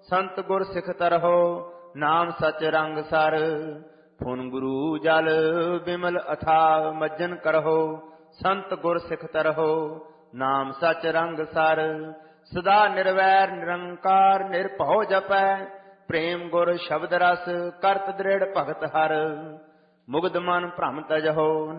ਸੰਤ ਗੁਰ ਸਿੱਖ ਤਰਹੁ ਨਾਮ ਸਚ ਰੰਗ ਸਰ। ਫੁਨ ਗੁਰੂ ਜਲ ਬਿਮਲ ਅਥਾ ਮੱਜਨ ਕਰਹੁ ਸੰਤ ਗੁਰ ਸਿੱਖ ਤਰਹੁ ਨਾਮ ਸਚ ਰੰਗ ਸਰ। ਸਦਾ ਨਿਰਵੈਰ ਨਿਰੰਕਾਰ ਨਿਰਭਉ ਜਪੈ ਪ੍ਰੇਮ ਗੁਰ ਸ਼ਬਦ ਰਸ ਕਰਤ ਦ੍ਰਿੜ ਭਗਤ ਹਰ। ਮੁਗਧ ਮਨ ਭ੍ਰਮ ਤਜਹੁ